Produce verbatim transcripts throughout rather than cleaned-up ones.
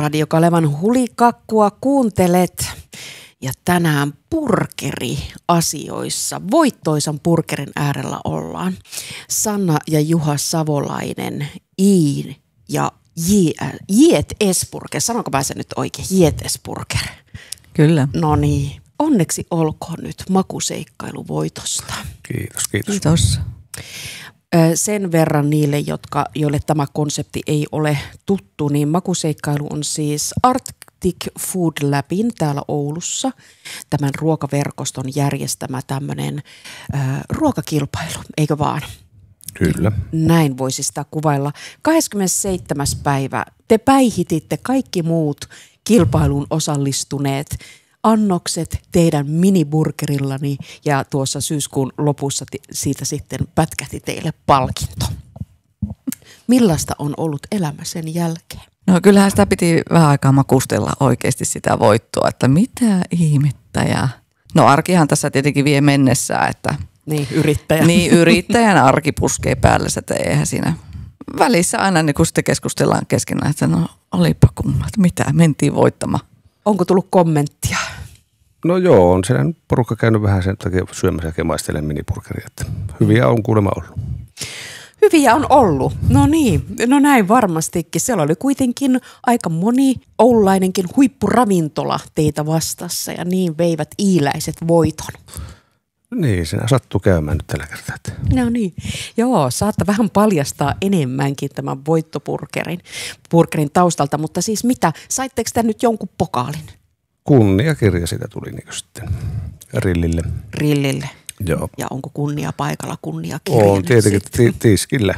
Radio Kalevan Hulikakkua kuuntelet. Ja tänään burgeri-asioissa, voittoisan burgerin äärellä ollaan. Sanna ja Juha Savolainen, I ja Jet Esburger. Sanonko mä sen nyt oikein? Jet Esburger. Kyllä. No niin, onneksi olkoon nyt makuseikkailu voitosta. Kiitos, kiitos. Kiitos. Sen verran niille, jotka, joille tämä konsepti ei ole tuttu, niin makuseikkailu on siis Arctic Food Labin täällä Oulussa, tämän ruokaverkoston järjestämä tämmöinen äh, ruokakilpailu, eikö vaan? Kyllä. Näin voisi sitä kuvailla. kahdeskymmenesseitsemäs päivä te päihititte kaikki muut kilpailuun osallistuneet annokset teidän miniburgerillani ja tuossa syyskuun lopussa siitä sitten pätkähti teille palkinto. Millaista on ollut elämä sen jälkeen? No kyllähän sitä piti vähän aikaa makustella oikeasti sitä voittoa, että mitä ihmettä. Ja no arkihan tässä tietenkin vie mennessään, että niin yrittäjä. Niin yrittäjän arki puskee päälle, että eihän siinä välissä aina niin kun sitten keskustellaan keskenään, että no olipa kumma, että mitä mentiin voittamaan. Onko tullut kommenttia? No joo, on siellä porukka käynyt vähän sen takia syömässä ja maistelemaan miniburgeria, että hyviä on kuulemma ollut. Hyviä on ollut. No niin, no näin varmastikin. Siellä oli kuitenkin aika moni oululainenkin huippuravintola teitä vastassa ja niin veivät iiläiset voiton. Niin, siinä sattuu käymään nyt tällä kertaa. No niin, joo, saatte vähän paljastaa enemmänkin tämän voittoburgerin burgerin taustalta, mutta siis mitä, saitteko te nyt jonkun pokaalin? Kunniakirja siitä tuli niin kuin sitten rillille. Rillille. Joo. Ja onko kunnia paikalla kunniakirja? On tietenkin ti- tiskillä.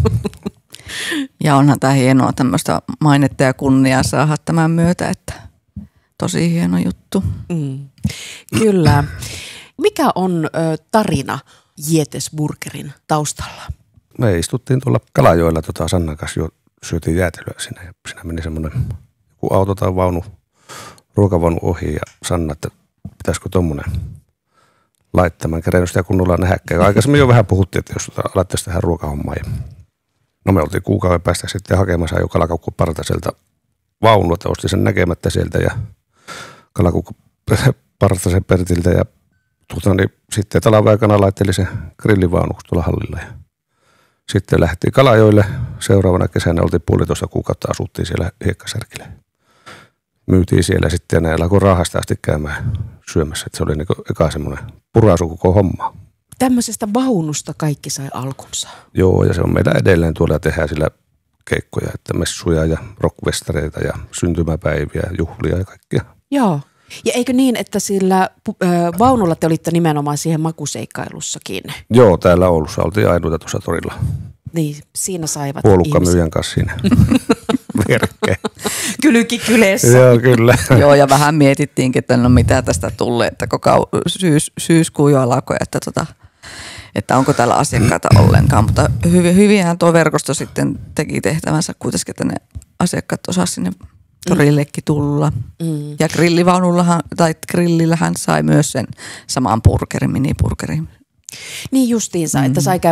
Ja onhan tämä hienoa tämmöistä mainetta ja kunniaa saada tämän myötä, että tosi hieno juttu. Mm. Kyllä. Mikä on ö, tarina Jet Esburgerin taustalla? Me istuttiin tuolla Kalajoella tota Sannan kanssa jo, syötiin jäätelöä siinä ja siinä meni semmoinen joku auto tai vaunu, ruokavaunu ohi ja Sanna, että pitäisikö tommonen laittaa. Mä en kerennyt sitä kunnolla nähdäkään. Aikaisemmin jo vähän puhuttiin, että jos alettaisiin tehdä ruokahommaa. Ja no me oltiin kuukauden päästä sitten hakemassa jo Kalakukku Partaselta vaunu, että ostin sen näkemättä sieltä ja Kalakukku Partasen Pertiltä ja tuota, niin sitten talavaikana laitteli sen grillivaunuksi tuolla hallilla ja sitten lähtiin Kalajoille. Seuraavana kesänä oltiin puolitoista kuukautta, asuttiin siellä Hiekkasärkillä. Myytiin siellä sitten ja näillä alkoi Raahasta asti käymään syömässä. Että se oli niin kuin eka semmoinen puraisu koko homma. Tämmöisestä vaunusta kaikki sai alkunsa. Joo, ja se on meillä edelleen tuolla tehdään sillä keikkoja, että messuja ja rockfestareita ja syntymäpäiviä, juhlia ja kaikkia. Joo. Ja eikö niin, että sillä ö, vaunulla te olitte nimenomaan siihen makuseikkailussakin? Joo, täällä Oulussa oltiin ainoita tuossa torilla. Niin, siinä saivat Puolukka myyjän kanssa siinä vierekkäin. Kylki kyleessä. Joo, kyllä. Joo, ja vähän mietittiinkin, että no mitä tästä tulee, että koko syys, syyskuu jo alkoi, että, tota, että onko täällä asiakkaita ollenkaan. Mutta hyvin, hyvinhän tuo verkosto sitten teki tehtävänsä kuitenkin, että ne asiakkaat osasivat sinne torillekin tulla. Mm. Ja grillivaunullahan, tai grillillähän sai myös sen saman burgerin, miniburgerin. Niin justiinsa, mm. että sai käydä